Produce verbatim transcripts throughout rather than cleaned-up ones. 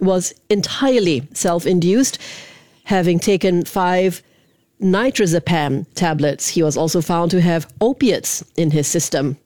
was entirely self-induced, having taken five nitrazepam tablets. He was also found to have opiates in his system.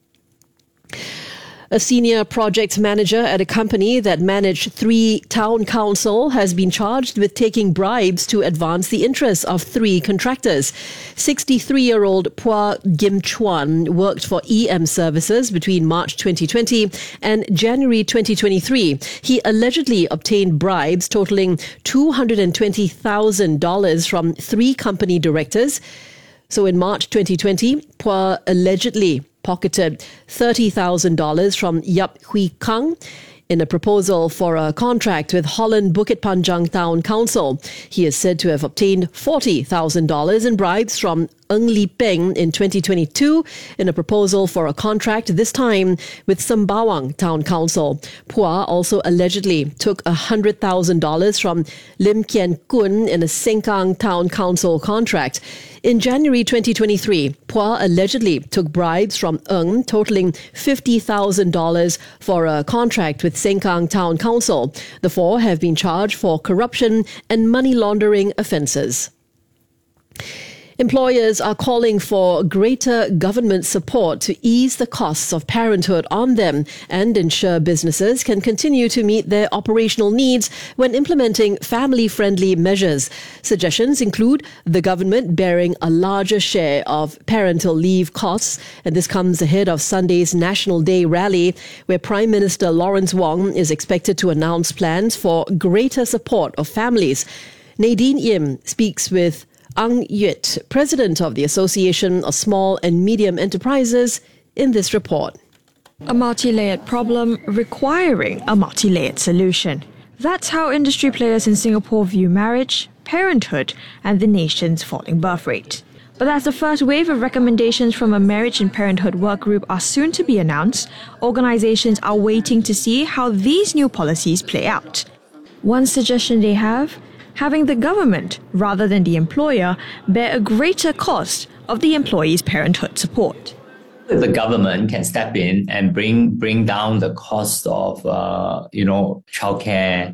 A senior project manager at a company that managed three town council has been charged with taking bribes to advance the interests of three contractors. sixty-three-year-old Phua Gim Chuan worked for E M Services between March twenty twenty and January twenty twenty-three. He allegedly obtained bribes totaling two hundred twenty thousand dollars from three company directors. So in March twenty twenty, Phua allegedly pocketed thirty thousand dollars from Yap Hui Kang in a proposal for a contract with Holland Bukit Panjang Town Council. He is said to have obtained forty thousand dollars in bribes from Ng Li Peng in twenty twenty-two in a proposal for a contract, this time with Sembawang Town Council. Phua also allegedly took one hundred thousand dollars from Lim Kian Kun in a Sengkang Town Council contract. In January twenty twenty-three, Phua allegedly took bribes from Ng totaling fifty thousand dollars for a contract with Sengkang Town Council. The four have been charged for corruption and money laundering offences. Employers are calling for greater government support to ease the costs of parenthood on them and ensure businesses can continue to meet their operational needs when implementing family-friendly measures. Suggestions include the government bearing a larger share of parental leave costs, and this comes ahead of Sunday's National Day rally, where Prime Minister Lawrence Wong is expected to announce plans for greater support of families. Nadine Yim speaks with Ang Yut, president of the Association of Small and Medium Enterprises, in this report. A multi-layered problem requiring a multi-layered solution. That's how industry players in Singapore view marriage, parenthood, and the nation's falling birth rate. But as the first wave of recommendations from a marriage and parenthood work group are soon to be announced, organizations are waiting to see how these new policies play out. One suggestion they have: having the government, rather than the employer, bear a greater cost of the employee's parenthood support. If the government can step in and bring bring down the cost of, uh, you know, childcare.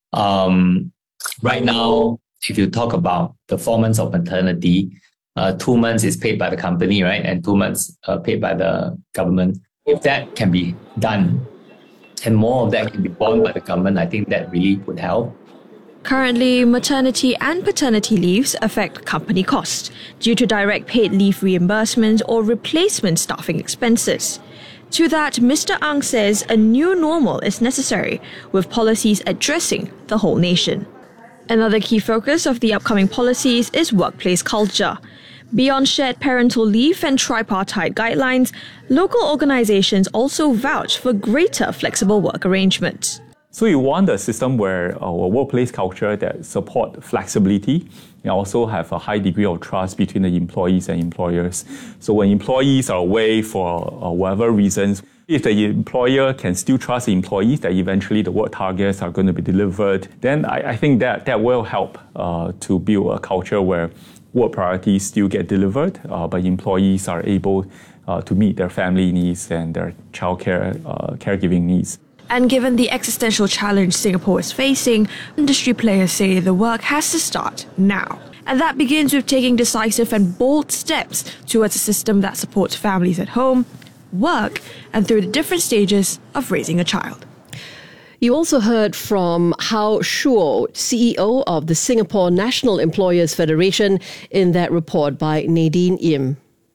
Um, right now, if you talk about the four months of maternity, uh, two months is paid by the company, right? And two months uh, paid by the government. If that can be done and more of that can be borne by the government, I think that really would help. Currently, maternity and paternity leaves affect company costs due to direct paid leave reimbursements or replacement staffing expenses. To that, Mister Ang says a new normal is necessary, with policies addressing the whole nation. Another key focus of the upcoming policies is workplace culture. Beyond shared parental leave and tripartite guidelines, local organizations also vouch for greater flexible work arrangements. So you want a system where our workplace culture that support flexibility and also have a high degree of trust between the employees and employers. So when employees are away for uh, whatever reasons, if the employer can still trust the employees that eventually the work targets are going to be delivered, then I, I think that that will help uh, to build a culture where work priorities still get delivered, uh, but employees are able uh, to meet their family needs and their childcare, uh, caregiving needs. And given the existential challenge Singapore is facing, industry players say the work has to start now. And that begins with taking decisive and bold steps towards a system that supports families at home, work, and through the different stages of raising a child. You also heard from Hao Shuo, C E O of the Singapore National Employers Federation, in that report by Nadine Yim.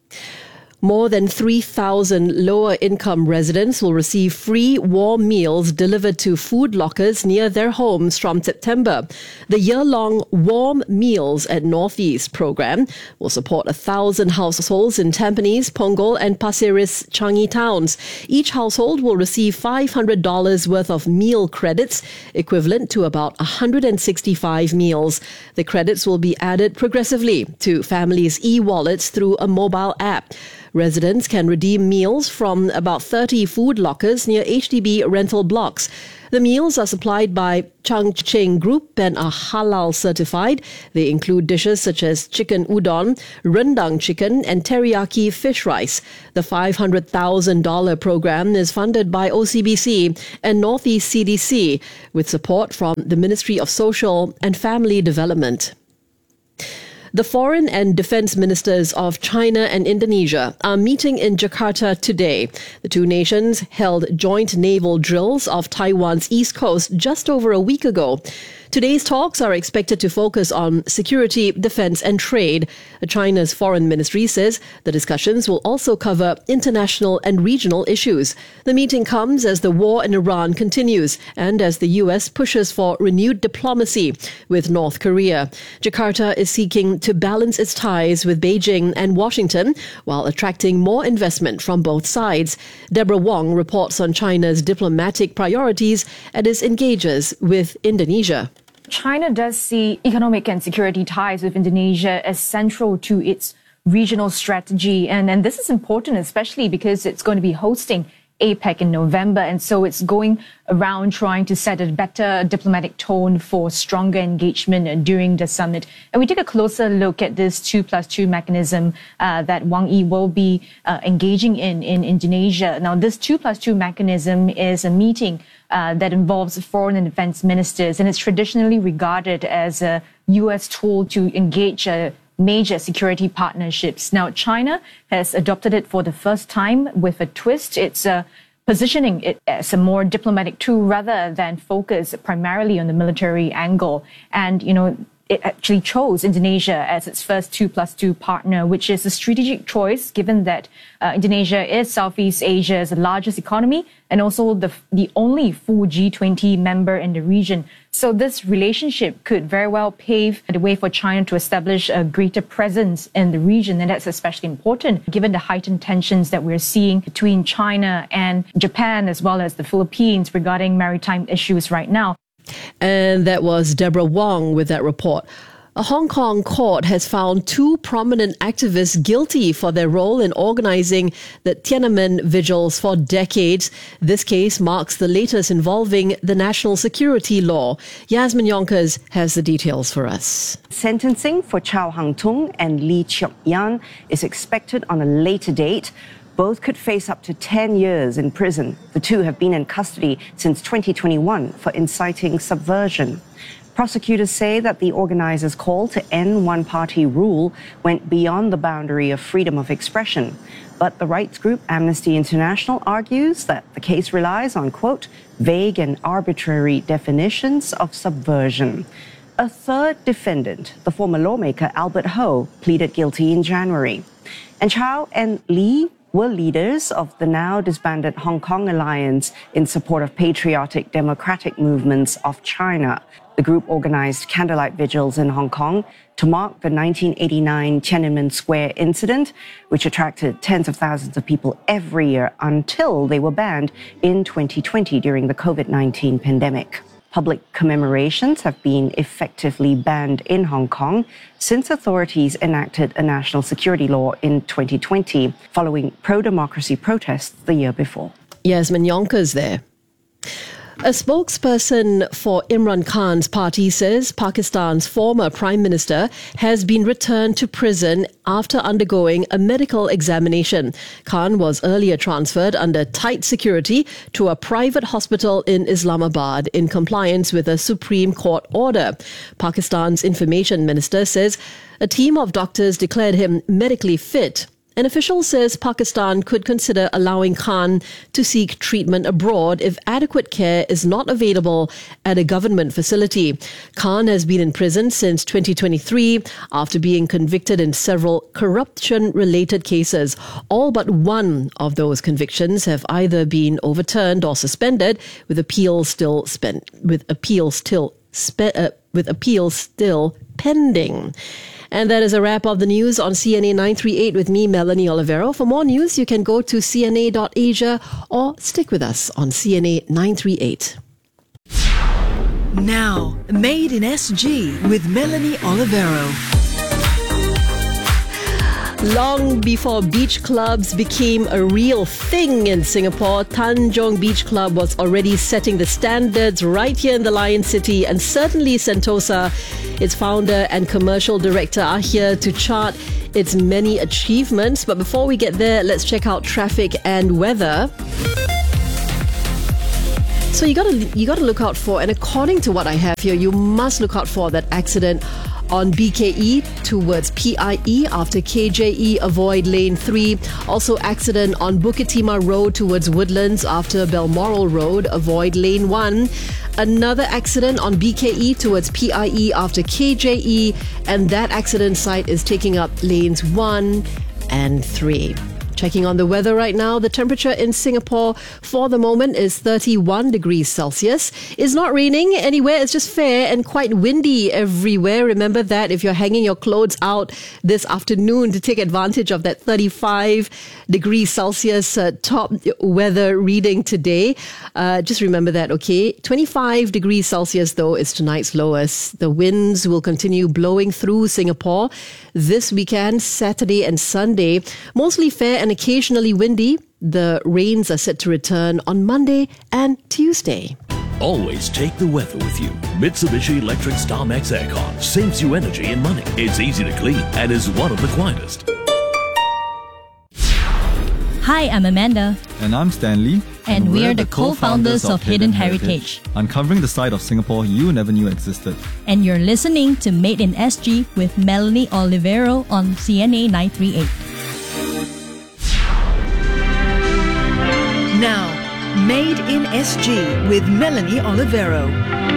More than three thousand lower-income residents will receive free warm meals delivered to food lockers near their homes from September. The year-long Warm Meals at Northeast program will support one thousand households in Tampines, Punggol and Pasir Ris Changi towns. Each household will receive five hundred dollars worth of meal credits, equivalent to about one hundred sixty-five meals. The credits will be added progressively to families' e-wallets through a mobile app. Residents can redeem meals from about thirty food lockers near H D B rental blocks. The meals are supplied by Changcheng Group and are halal certified. They include dishes such as chicken udon, rendang chicken, and teriyaki fish rice. The five hundred thousand dollars program is funded by O C B C and Northeast C D C with support from the Ministry of Social and Family Development. The foreign and defense ministers of China and Indonesia are meeting in Jakarta today. The two nations held joint naval drills off Taiwan's east coast just over a week ago. Today's talks are expected to focus on security, defense, and trade. China's foreign ministry says the discussions will also cover international and regional issues. The meeting comes as the war in Iran continues and as the U S pushes for renewed diplomacy with North Korea. Jakarta is seeking to balance its ties with Beijing and Washington while attracting more investment from both sides. Deborah Wong reports on China's diplomatic priorities and its engages with Indonesia. China does see economic and security ties with Indonesia as central to its regional strategy. And, and this is important, especially because it's going to be hosting APEC in November. And so it's going around trying to set a better diplomatic tone for stronger engagement during the summit. And we take a closer look at this two plus two mechanism uh, that Wang Yi will be uh, engaging in in Indonesia. Now, this two plus two mechanism is a meeting Uh, that involves foreign and defense ministers, and it's traditionally regarded as a U S tool to engage uh, major security partnerships. Now, China has adopted it for the first time with a twist. It's uh, positioning it as a more diplomatic tool rather than focus primarily on the military angle. And, you know, it actually chose Indonesia as its first two plus two partner, which is a strategic choice given that uh, Indonesia is Southeast Asia's largest economy and also the the only full G twenty member in the region. So this relationship could very well pave the way for China to establish a greater presence in the region. And that's especially important given the heightened tensions that we're seeing between China and Japan as well as the Philippines regarding maritime issues right now. And that was Deborah Wong with that report. A Hong Kong court has found two prominent activists guilty for their role in organizing the Tiananmen vigils for decades. This case marks the latest involving the national security law. Yasmin Yonkers has the details for us. Sentencing for Chow Hang Tung and Lee Cheok Yan is expected on a later date. Both could face up to ten years in prison. The two have been in custody since twenty twenty-one for inciting subversion. Prosecutors say that the organizers' call to end one-party rule went beyond the boundary of freedom of expression. But the rights group Amnesty International argues that the case relies on, quote, vague and arbitrary definitions of subversion. A third defendant, the former lawmaker Albert Ho, pleaded guilty in January. And Chow and Lee were leaders of the now disbanded Hong Kong Alliance in support of patriotic democratic movements of China. The group organized candlelight vigils in Hong Kong to mark the nineteen eighty-nine Tiananmen Square incident, which attracted tens of thousands of people every year until they were banned in twenty twenty during the COVID nineteen pandemic. Public commemorations have been effectively banned in Hong Kong since authorities enacted a national security law in twenty twenty, following pro-democracy protests the year before. Yasmin Yonkers there. A spokesperson for Imran Khan's party says Pakistan's former Prime Minister has been returned to prison after undergoing a medical examination. Khan was earlier transferred under tight security to a private hospital in Islamabad in compliance with a Supreme Court order. Pakistan's information minister says a team of doctors declared him medically fit. An official says Pakistan could consider allowing Khan to seek treatment abroad if adequate care is not available at a government facility. Khan has been in prison since twenty twenty-three after being convicted in several corruption-related cases. All but one of those convictions have either been overturned or suspended, with appeals still spent, with appeals still spe- uh, with appeals still pending. And that is a wrap of the news on C N A nine thirty-eight with me, Melanie Olivero. For more news, you can go to c n a dot asia or stick with us on C N A nine thirty-eight. Now, Made in S G with Melanie Olivero. Long before beach clubs became a real thing in Singapore, Tanjong Beach Club was already setting the standards right here in the Lion City, and certainly Sentosa, its founder and commercial director, are here to chart its many achievements. But before we get there, let's check out traffic and weather. So you got to you got to look out for, and according to what I have here, you must look out for that accident on B K E towards P I E after K J E, avoid lane three. Also accident on Bukit Timah Road towards Woodlands after Balmoral Road, avoid lane one. Another accident on B K E towards P I E after K J E, and that accident site is taking up lanes one and three. Checking on the weather right now, the temperature in Singapore for the moment is thirty-one degrees Celsius. It's not raining anywhere, it's just fair and quite windy everywhere. Remember that if you're hanging your clothes out this afternoon to take advantage of that thirty-five degrees Celsius uh, top weather reading today. Uh, just remember that, okay? twenty-five degrees Celsius though is tonight's lowest. The winds will continue blowing through Singapore this weekend, Saturday and Sunday. Mostly fair and occasionally windy. The rains are set to return on Monday and Tuesday. Always take the weather with you. Mitsubishi Electric StarMax Aircon saves you energy and money. It's easy to clean and is one of the quietest. Hi, I'm Amanda. And I'm Stanley. And, and we're, we're the co-founders of Hidden Heritage, uncovering the side of Singapore you never knew existed. And you're listening to Made in S G with Melanie Olivero on C N A nine three eight. Now, Made in S G with Melanie Olivero.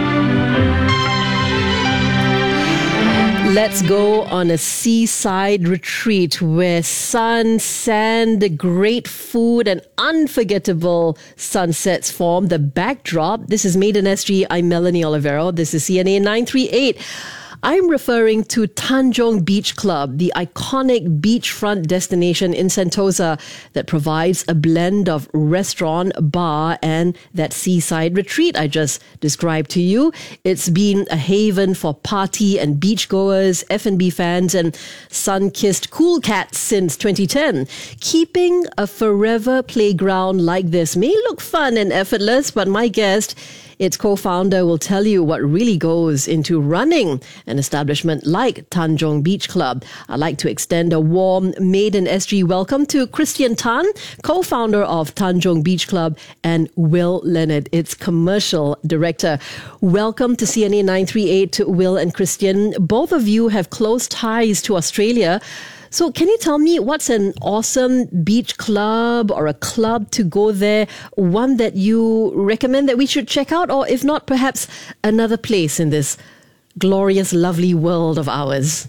Let's go on a seaside retreat where sun, sand, great food and unforgettable sunsets form the backdrop. This is Made in S G. I'm Melanie Olivero. This is C N A nine three eight. I'm referring to Tanjong Beach Club, the iconic beachfront destination in Sentosa that provides a blend of restaurant, bar, and that seaside retreat I just described to you. It's been a haven for party and beachgoers, F and B fans, and sun-kissed cool cats since twenty ten. Keeping a forever playground like this may look fun and effortless, but my guest, its co-founder, will tell you what really goes into running an establishment like Tanjong Beach Club. I'd like to extend a warm Made in S G welcome to Christian Tan, co-founder of Tanjong Beach Club, and Will Leonard, its commercial director. Welcome to C N A nine three eight, Will and Christian. Both of you have close ties to Australia. So can you tell me what's an awesome beach club or a club to go there, one that you recommend that we should check out, or if not, perhaps another place in this glorious, lovely world of ours?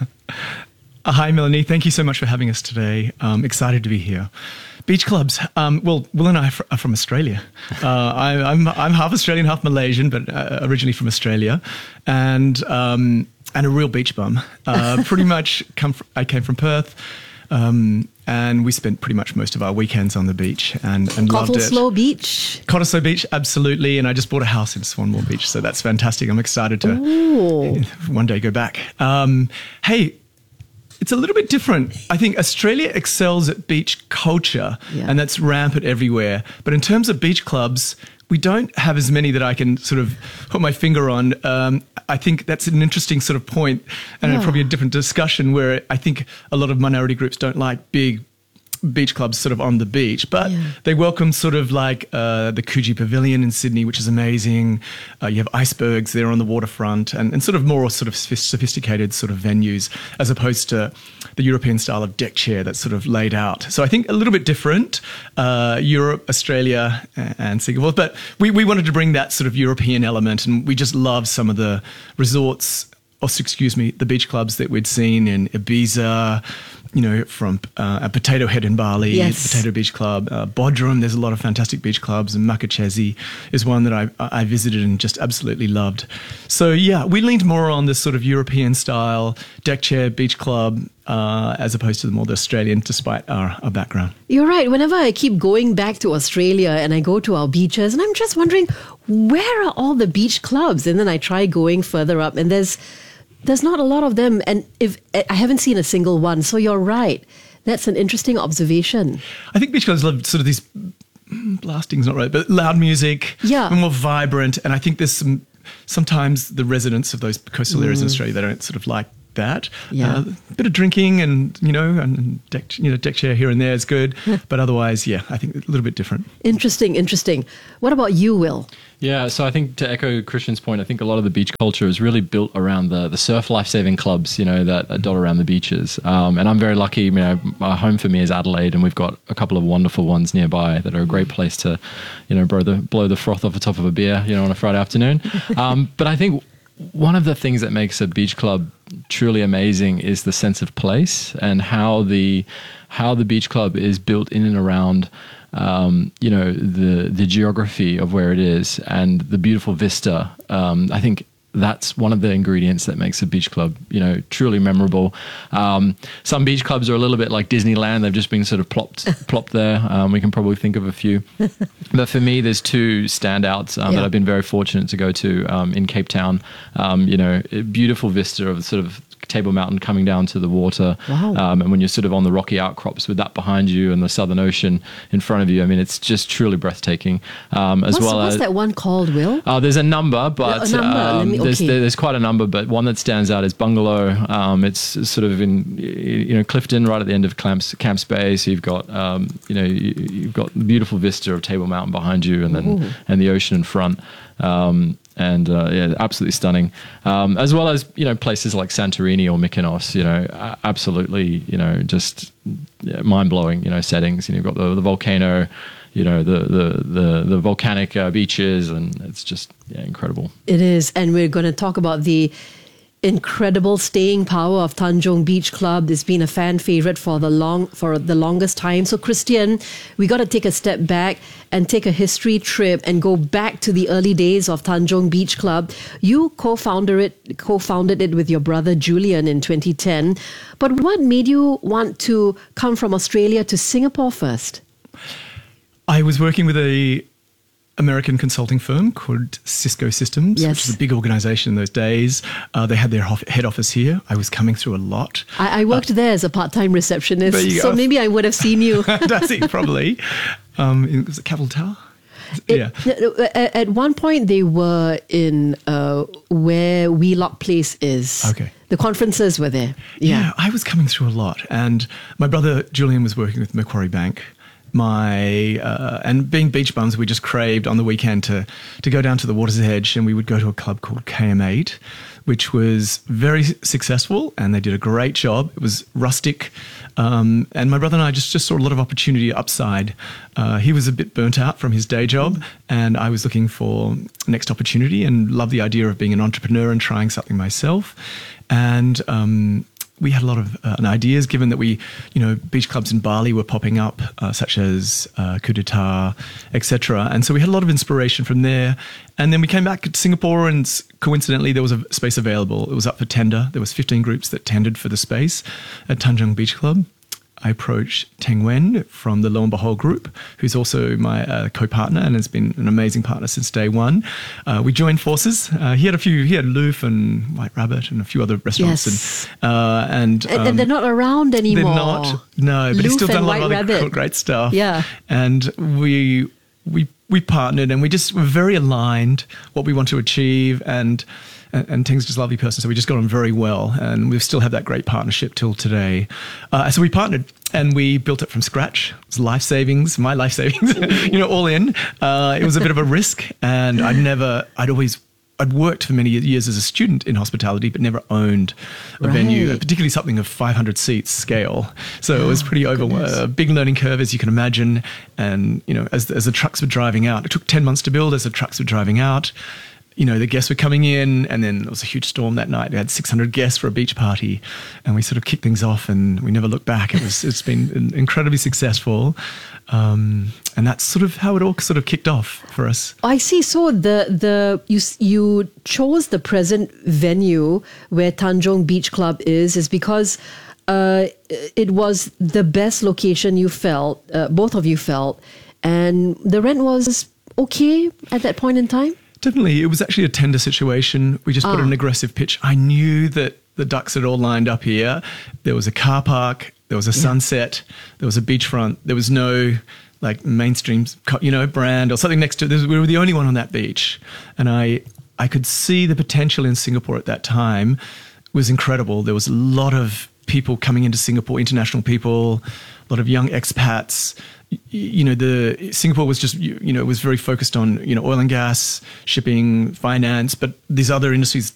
Hi, Melanie. Thank you so much for having us today. Um, excited to be here. Beach clubs. Um, well, Will and I are from Australia. Uh, I, I'm I'm half Australian, half Malaysian, but uh, originally from Australia, and um, and a real beach bum. Uh, pretty much, come from, I came from Perth, um, and we spent pretty much most of our weekends on the beach and, and loved it. Cottesloe Beach. Cottesloe Beach, absolutely. And I just bought a house in Swanmore Beach, so that's fantastic. I'm excited to Ooh. one day go back. Um, hey. It's a little bit different. I think Australia excels at beach culture, yeah. and that's rampant everywhere. But in terms of beach clubs, we don't have as many that I can sort of put my finger on. Um, I think that's an interesting sort of point, and yeah. probably a different discussion where I think a lot of minority groups don't like big beach clubs sort of on the beach, but yeah. they welcome sort of like uh, the Coogee Pavilion in Sydney, which is amazing. Uh, you have icebergs there on the waterfront, and, and sort of more sort of sophisticated sort of venues, as opposed to the European style of deck chair that's sort of laid out. So I think a little bit different, uh, Europe, Australia, and Singapore. But we, we wanted to bring that sort of European element, and we just love some of the resorts, or excuse me, the beach clubs that we'd seen in Ibiza, you know, from uh, Potato Head in Bali, yes. Potato Beach Club, uh, Bodrum. There's a lot of fantastic beach clubs, and Makachesi is one that I, I visited and just absolutely loved. So yeah, we leaned more on this sort of European style deck chair beach club uh, as opposed to the more the Australian, despite our, our background. You're right. Whenever I keep going back to Australia and I go to our beaches, and I'm just wondering, where are all the beach clubs? And then I try going further up, and there's There's not a lot of them, and if I haven't seen a single one, so you're right. That's an interesting observation. I think beach clubs love sort of these, blasting's not right, but loud music, yeah, more vibrant, and I think there's some, sometimes the residents of those coastal areas Mm. in Australia, they don't sort of like that. Yeah. Uh, a bit of drinking and, you know, and deck, you know, deck chair here and there is good, but otherwise, yeah, I think a little bit different. Interesting, interesting. What about you, Will? Yeah, so I think to echo Christian's point, I think a lot of the beach culture is really built around the, the surf life-saving clubs, you know, that, that dot around the beaches. Um, and I'm very lucky, you know, my home for me is Adelaide, and we've got a couple of wonderful ones nearby that are a great place to, you know, blow the, blow the froth off the top of a beer, you know, on a Friday afternoon. Um, but I think one of the things that makes a beach club truly amazing is the sense of place and how the how the beach club is built in and around um, you know the the geography of where it is and the beautiful vista. Um, I think that's one of the ingredients that makes a beach club, you know, truly memorable. Um, some beach clubs are a little bit like Disneyland. They've just been sort of plopped, plopped there. Um, we can probably think of a few. But for me, there's two standouts um, Yeah. that I've been very fortunate to go to um, in Cape Town. Um, you know, a beautiful vista of sort of Table Mountain coming down to the water. Wow. Um, and when you're sort of on the rocky outcrops with that behind you and the Southern Ocean in front of you, I mean, it's just truly breathtaking. Um, as what's, well what's as that one called, Will? uh, there's a number, but A number, let um, me- there's, okay. there- there's quite a number. But one that stands out is Bungalow. Um, it's sort of in you know Clifton, right at the end of Camp, Camp Space. So you've got um, you know you, you've got the beautiful vista of Table Mountain behind you, and then Ooh. and the ocean in front. Um, and uh, yeah, absolutely stunning. Um, as well as you know places like Santorini or Mykonos. You know, a- absolutely you know just yeah, mind blowing. You know settings. You know, you've got the, the volcano. You know the the the, the volcanic uh, beaches, and it's just yeah, incredible. It is, and we're going to talk about the incredible staying power of Tanjong Beach Club. It's been a fan favorite for the long for the longest time. So, Christian, we got to take a step back and take a history trip and go back to the early days of Tanjong Beach Club. You co-founded it, co-founded it with your brother Julian in twenty ten. But what made you want to come from Australia to Singapore first? I was working with a American consulting firm called Cisco Systems, Yes. which is a big organization in those days. Uh, they had their hof- head office here. I was coming through a lot. I, I worked there as a part-time receptionist, There you so go. maybe I would have seen you. Does he? Probably. Um, it was it Capital Tower? It- yeah. no, no, At at one point, they were in uh, where Wheelock Place is. Okay. The conferences were there. Yeah, I was coming through a lot. And my brother Julian was working with Macquarie Bank. My uh, and being beach bums, we just craved on the weekend to to go down to the water's edge, and we would go to a club called K M eight, which was very successful, and they did a great job. It was rustic, um, and my brother and I just, just saw a lot of opportunity upside. Uh, he was a bit burnt out from his day job, and I was looking for next opportunity, and loved the idea of being an entrepreneur and trying something myself, and. Um, We had a lot of uh, ideas, given that we, you know, beach clubs in Bali were popping up, uh, such as uh, Coup d'etat, et cetera. And so we had a lot of inspiration from there. And then we came back to Singapore, and s- coincidentally, there was a space available. It was up for tender. There was fifteen groups that tendered for the space at Tanjong Beach Club. I approached Teng Wen from the Lo and Behold group, who's also my uh, co-partner and has been an amazing partner since day one. Uh, we joined forces. Uh, he had a few, he had Loof and White Rabbit and a few other restaurants. Yes. And, uh, and, And, um, and they're not around anymore. they're not, no, but he's Loof still done and a lot of White other Rabbit. cool, great stuff. Yeah. And we, we, we partnered, and we just were very aligned what we want to achieve, and and, and Teng's just a lovely person, so we just got on very well, and we still have that great partnership till today. Uh, so we partnered, and we built it from scratch. It was life savings, my life savings, you know, all in. Uh, it was a bit of a risk, and I'd never, I'd always. I'd worked for many years as a student in hospitality, but never owned a Right. venue, particularly something of five hundred seats scale. So it was pretty over goodness. a big learning curve, as you can imagine. And you know, as as the trucks were driving out, it took ten months to build. As the trucks were driving out, you know, the guests were coming in, and then there was a huge storm that night. We had six hundred guests for a beach party, and we sort of kicked things off, and we never looked back. It was it's been incredibly successful. Um, and that's sort of how it all sort of kicked off for us. I see. So the the you s- you chose the present venue where Tanjong Beach Club is is because uh, it was the best location you felt, uh, both of you felt, and the rent was okay at that point in time. Definitely. It was actually a tender situation. We just put Ah. an aggressive pitch. I knew that the ducks had all lined up here. There was a car park, there was a sunset, there was a beachfront. There was no like mainstream, co- you know, brand or something next to it. We were the only one on that beach. And I, I could see the potential in Singapore at that time was incredible. There was a lot of people coming into Singapore, international people, a lot of young expats. Y- You know, the Singapore was just, you you know, it was very focused on, you know, oil and gas, shipping, finance, but these other industries